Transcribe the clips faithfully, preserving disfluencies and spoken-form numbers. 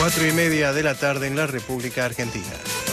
Cuatro y media de la tarde en la República Argentina.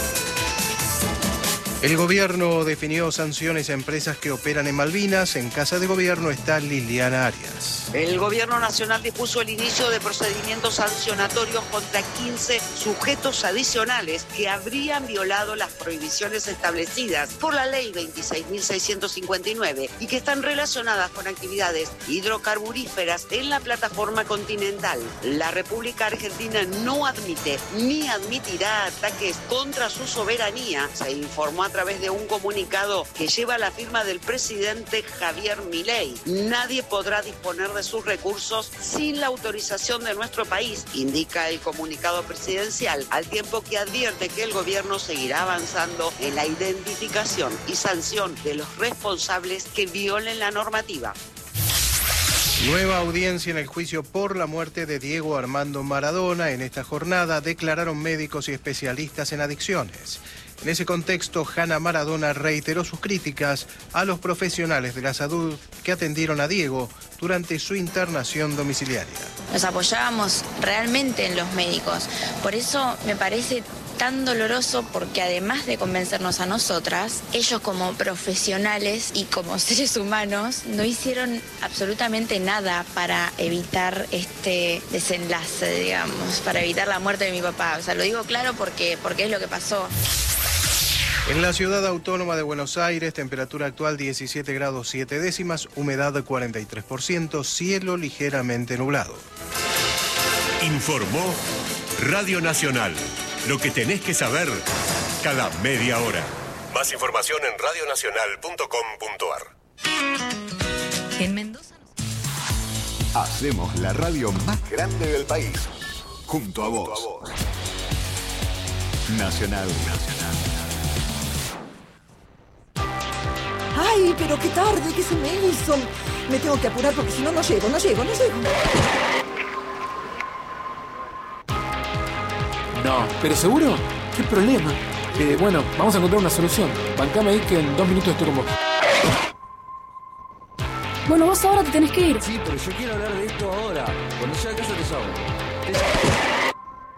El gobierno definió sanciones a empresas que operan en Malvinas. En Casa de Gobierno está Liliana Arias. El Gobierno Nacional dispuso el inicio de procedimientos sancionatorios contra quince sujetos adicionales que habrían violado las prohibiciones establecidas por la Ley veintiséis mil seiscientos cincuenta y nueve y que están relacionadas con actividades hidrocarburíferas en la plataforma continental. La República Argentina no admite ni admitirá ataques contra su soberanía, se informó a través de un comunicado que lleva la firma del presidente Javier Milei. Nadie podrá disponer de sus recursos sin la autorización de nuestro país, indica el comunicado presidencial, al tiempo que advierte que el gobierno seguirá avanzando en la identificación y sanción de los responsables que violen la normativa. Nueva audiencia en el juicio por la muerte de Diego Armando Maradona. En esta jornada declararon médicos y especialistas en adicciones. En ese contexto, Hanna Maradona reiteró sus críticas a los profesionales de la salud que atendieron a Diego durante su internación domiciliaria. Nos apoyábamos realmente en los médicos. Por eso me parece tan doloroso, porque además de convencernos a nosotras, ellos como profesionales y como seres humanos no hicieron absolutamente nada para evitar este desenlace, digamos, para evitar la muerte de mi papá. O sea, lo digo claro porque, porque es lo que pasó. En la ciudad autónoma de Buenos Aires, temperatura actual diecisiete grados siete décimas, humedad cuarenta y tres por ciento, cielo ligeramente nublado. Informó Radio Nacional. Lo que tenés que saber cada media hora. Más información en radio nacional punto com punto a r. En Mendoza. Hacemos la radio más grande del país. Junto a vos. Junto a vos. Nacional, Nacional. ¡Ay, pero qué tarde! ¿Qué se me hizo? Me tengo que apurar porque si no, no llego, no llego, no llego. No, ¿pero seguro? ¿Qué problema? Eh, bueno, vamos a encontrar una solución. Bancame ahí que en dos minutos estoy con vos. Bueno, vos ahora te tenés que ir. Sí, pero yo quiero hablar de esto ahora. Cuando llegue a casa te llamo.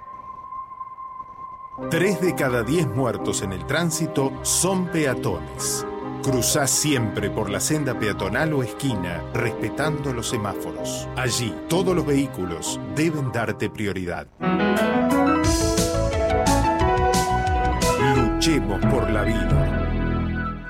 Tres de cada diez muertos en el tránsito son peatones. Cruzá siempre por la senda peatonal o esquina, respetando los semáforos. Allí, todos los vehículos deben darte prioridad. Luchemos por la vida.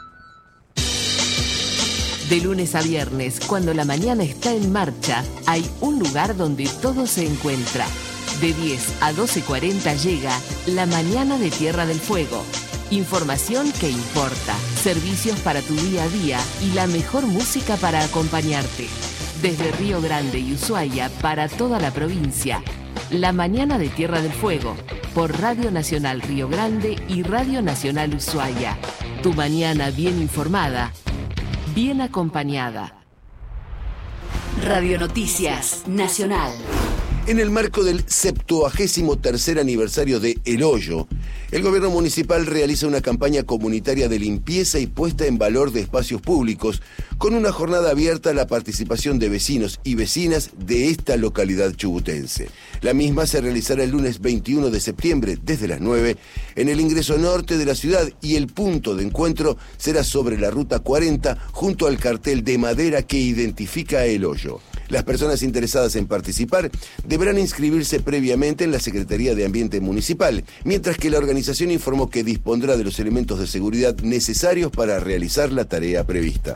De lunes a viernes, cuando la mañana está en marcha, hay un lugar donde todo se encuentra. De diez a doce cuarenta llega La Mañana de Tierra del Fuego. Información que importa, servicios para tu día a día y la mejor música para acompañarte. Desde Río Grande y Ushuaia para toda la provincia. La Mañana de Tierra del Fuego, por Radio Nacional Río Grande y Radio Nacional Ushuaia. Tu mañana bien informada, bien acompañada. Radio Noticias Nacional. En el marco del septuagésimo tercer aniversario de El Hoyo, el gobierno municipal realiza una campaña comunitaria de limpieza y puesta en valor de espacios públicos, con una jornada abierta a la participación de vecinos y vecinas de esta localidad chubutense. La misma se realizará el lunes veintiuno de septiembre, desde las nueve, en el ingreso norte de la ciudad, y el punto de encuentro será sobre la Ruta cuarenta, junto al cartel de madera que identifica El Hoyo. Las personas interesadas en participar deberán inscribirse previamente en la Secretaría de Ambiente Municipal, mientras que la organización informó que dispondrá de los elementos de seguridad necesarios para realizar la tarea prevista.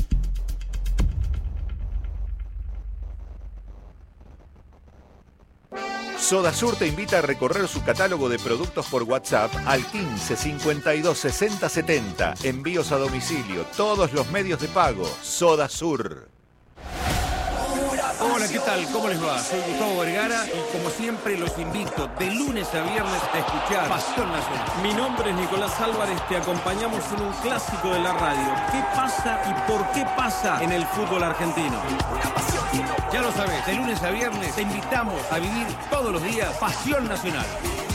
Sodasur te invita a recorrer su catálogo de productos por WhatsApp al quince cincuenta y dos sesenta setenta. Envíos a domicilio, todos los medios de pago. Sodasur. Hola, ¿qué tal? ¿Cómo les va? Soy Gustavo Vergara y como siempre los invito de lunes a viernes a escuchar Pasión Nacional. Mi nombre es Nicolás Álvarez, te acompañamos en un clásico de la radio. ¿Qué pasa y por qué pasa en el fútbol argentino? Ya lo sabes, de lunes a viernes te invitamos a vivir todos los días Pasión Nacional.